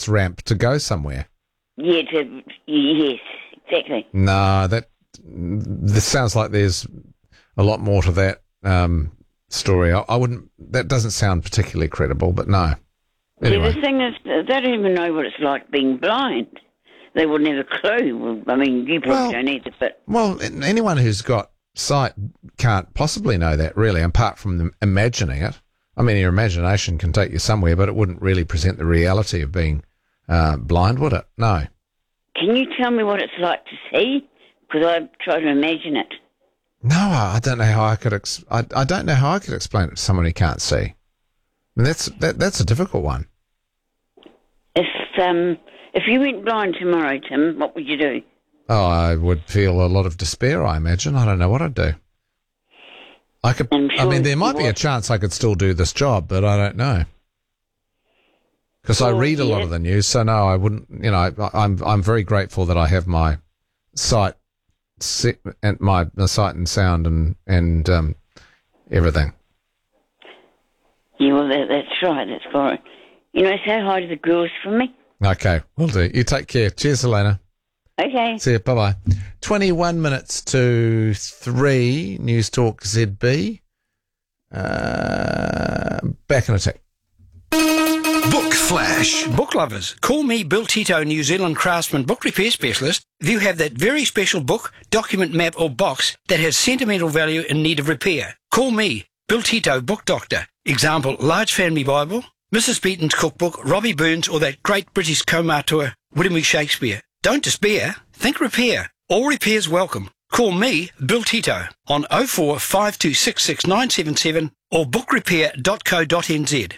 bus ramp to go somewhere. Yeah, yes, exactly. No, this sounds like there's a lot more to that story. I wouldn't. That doesn't sound particularly credible, but no. Anyway. Yeah, the thing is, they don't even know what it's like being blind. They wouldn't have a clue. Well, I mean, you probably don't either, but... Well, anyone who's got sight can't possibly know that, really, apart from them imagining it. I mean, your imagination can take you somewhere, but it wouldn't really present the reality of being blind, would it? No. Can you tell me what it's like to see? Because I try to imagine it. No, I don't know how I could. I don't know how I could explain it to someone who can't see. I mean, that's a difficult one. If you went blind tomorrow, Tim, what would you do? Oh, I would feel a lot of despair, I imagine. I don't know what I'd do. I mean, there might be a chance I could still do this job, but I don't know. Because I read a lot of the news, so no, I wouldn't. You know, I'm very grateful that I have my sight and my sight and sound and everything. Yeah, well, that's right. That's right. You know, say hi to the girls for me. Okay, will do. You take care. Cheers, Helena. Okay. See you. Bye-bye. 21 minutes to 3, News Talk ZB. Back in a tick. Book Flash. Book lovers, call me Bill Tito, New Zealand craftsman book repair specialist. If you have that very special book, document, map or box that has sentimental value in need of repair, call me, Bill Tito, book doctor. Example, Large Family Bible, Mrs. Beaton's cookbook, Robbie Burns or that great British co-auteur, William E. Shakespeare. Don't despair, think repair. All repairs welcome. Call me, Bill Tito, on 0452666977 or bookrepair.co.nz.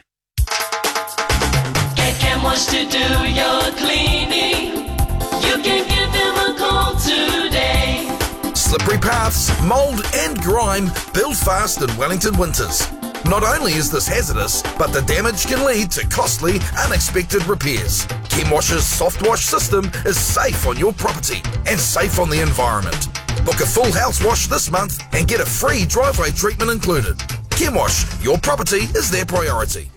Cam wants to do your cleaning. You can give them a call today. Slippery paths, mould and grime build fast in Wellington winters. Not only is this hazardous, but the damage can lead to costly, unexpected repairs. Chemwash's soft wash system is safe on your property and safe on the environment. Book a full house wash this month and get a free driveway treatment included. Chemwash, your property is their priority.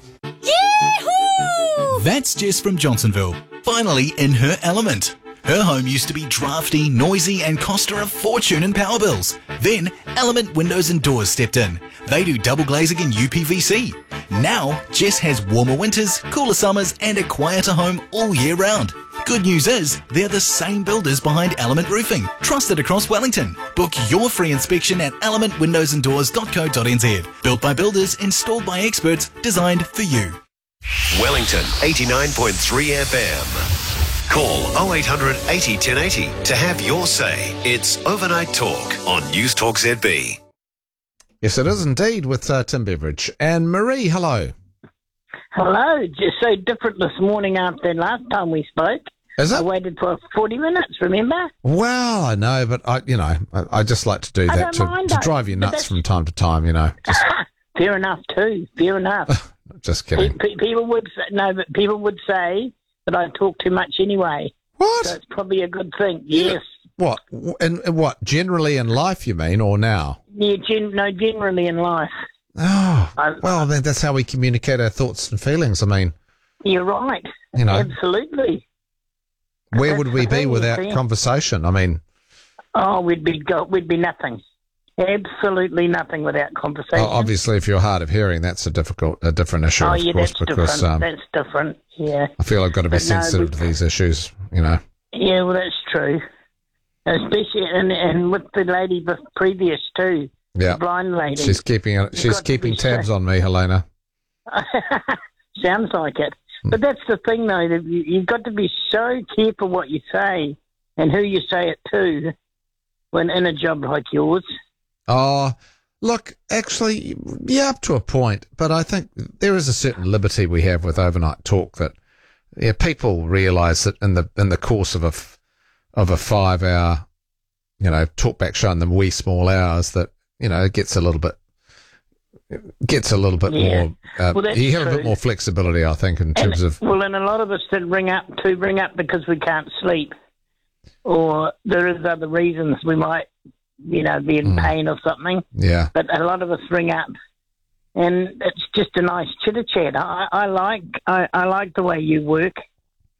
Yee-hoo! That's Jess from Johnsonville, finally in her element. Her home used to be drafty, noisy and cost her a fortune in power bills. Then Element Windows and Doors stepped in. They do double glazing and UPVC. Now Jess has warmer winters, cooler summers and a quieter home all year round. Good news is, they're the same builders behind Element Roofing, trusted across Wellington. Book your free inspection at elementwindowsanddoors.co.nz. Built by builders, installed by experts, designed for you. Wellington 89.3 FM. Call 0800 80 1080 to have your say. It's Overnight Talk on News Talk ZB. Yes, it is indeed with Tim Beveridge. And Marie, hello. Hello. Just so different this morning after last time we spoke. Is it? I waited for 40 minutes, remember? Well, I know, but I just like to do that to drive you nuts from time to time, you know. Just... Fair enough too. Fair enough. Just kidding. People would say that I talk too much anyway. What? So it's probably a good thing. Yes. What? And what? Generally in life, you mean, or now? Yeah, generally in life. Oh, well, then that's how we communicate our thoughts and feelings. I mean, you're right. You know, absolutely. Where would we be without conversation? I mean, we'd be nothing. Absolutely nothing without conversation. Obviously, if you're hard of hearing, that's a different issue, of course, that's because different. That's different. Yeah. I feel I've got to be sensitive to these issues, you know. Yeah, well, that's true. Especially and with the lady previous too. Yeah. The blind lady. She's keeping tabs on me, Helena. Sounds like it. But that's the thing, though. That you've got to be so careful what you say and who you say it to when in a job like yours. Oh, look, actually, yeah, up to a point. But I think there is a certain liberty we have with overnight talk that people realise that in the course of a 5-hour, talkback show in the wee small hours that it gets a little bit more. You have a bit more flexibility, I think, in terms of. Well, and a lot of us that ring up because we can't sleep, or there is other reasons we might, be in pain or something. Yeah. But a lot of us ring up, and it's just a nice chitter chat. I like the way you work.